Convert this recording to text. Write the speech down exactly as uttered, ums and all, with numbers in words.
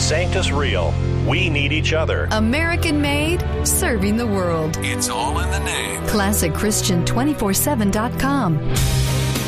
Sanctus Real. We need each other. American made, serving the world. It's all in the name. classic christian two forty-seven dot com.